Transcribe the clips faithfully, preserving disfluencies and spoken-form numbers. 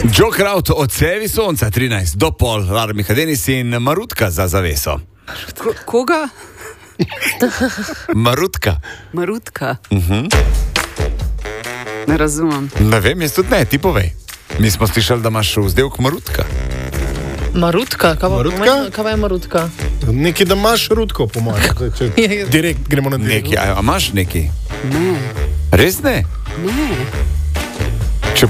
Joe Kraut, odsevi sonca, trinajst do pol, Lara Mihadenis in Marutka za zaveso. Ko, koga? Marutka. Marutka. Uh-huh. Ne razumem. Ne vem, jaz tudi ne, ti povej. Mi smo slišali, da imaš vzdelk Marutka. Marutka? Kaj pa, Marutka? Kaj pa je Marutka? Nekaj, da imaš rutko, po mojem. Direkt gremo na direkt. Neki, a imaš neki? Ne. Res ne? Ne. Če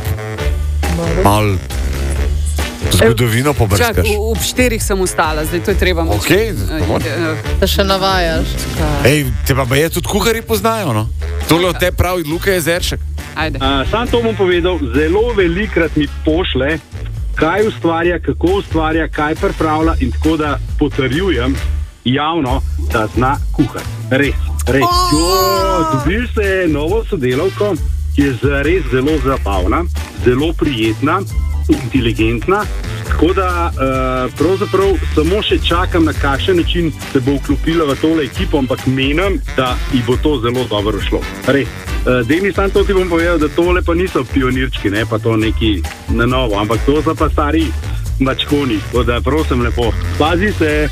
mal zgodovino Čak, pobrskaš. v, v štirih sem ustala, zdaj to je treba. Ok, Da še navajaš. Ej, te pa je tudi kuhari poznajo, no? Tole od te pravi Luka Jezeršek. Ajde. Uh, sam to bom povedal, zelo velikrat mi pošle, kaj ustvarja, kako ustvarja, kaj pripravlja in tako da potrjujem javno, da zna kuhati. Res, res. Jo, dobil se novo sodelavko, ki je zares zelo zabavna, zelo prijetna, inteligentna, tako da uh, pravzaprav samo še čakam, na kakšen način se bo vklopila v tole ekipo, ampak menim, da ji bo to zelo dobro šlo. Res. Uh, Deni, sam to ti bom povedal, da tole pa niso pionirčki, ne pa to neki na novo, ampak to so pa stari mačkoni, tako da prosim lepo, pazi se.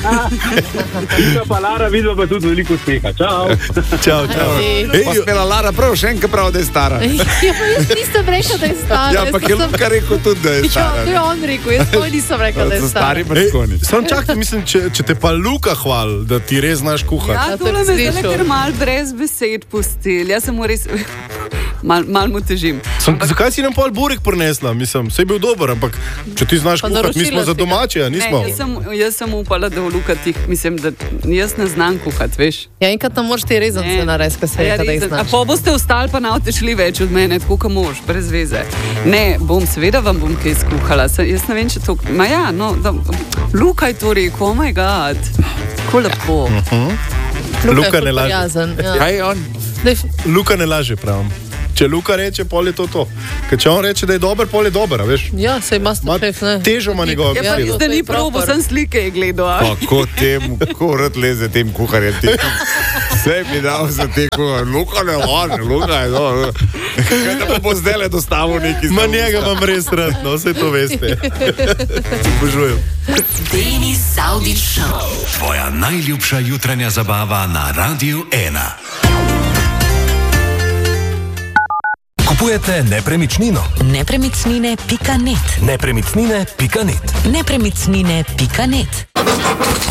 Vika pa Lara, vidva pa tudi veliko uspeha. Čau. Čau, čau. Ej, pa spela Lara prav, še enkrat prav, da je stara. Ja, pa jaz nisem rekel, da je stara. Ja, pa je Luka rekel tudi, da je Ja, stara. to je on rekel, jaz to nisem rekel, da je So stara. stari mačkoni. Sam čakaj, mislim, če, če te pa Luka hvali, da ti res znaš kuhati. Ja, Ja, tole to me je zdaj slišal. kar mal brez besed pustil. Jaz sem mu res... Mal, mal mu težim. Sem, zakaj si nam pol burek prinesla? Mislim, sej bil dober, ampak če ti znaš Pa kuhati, mi smo naročila za si ga. domače, a nismo. Ne, jaz, sem, jaz sem upala, da v Luka tih, mislim, da jaz ne znam kuhati, veš. Ja, enkrat tam moraš ti rezance narediti, kaj se je, Ja, da jih res, a znaš. pa boste ostali, pa navte šli več od mene, tako kot mož, brez veze. Ne, bom, seveda vam bom kaj skuhala. Se, jaz ne vem, če to... Ma ja, no, da, Luka je to rekel, oh my god. Tako lepo. Luka ne laže. laže. Ja. Kaj je on? Daj, Luka ne laže, pravim. Če Luka reče, pol je to to. Ker če on reče, da je dober, pol je dober, a veš. ja, sej ima Ma, šef, ne. težo ima njegova Ja, pa beseda. res, da ni prav, bo sem slike je gledal. a? Kako tem, kako rad leze tem kuharjem. Ti. Vse mi dal za te kuharje. Luka ne laže, Luka je dobro. Kaj da bo zdaj le dostavil neki Ma njega imam res rad, no, vse to veste. Obožujem. Denis Saudić Show. Tvoja najljubša jutranja zabava na Radiu ena. Kupujete nepremičnino? Nepremičnine pika net. Nepremičnine pika net. Nepremičnine pika net.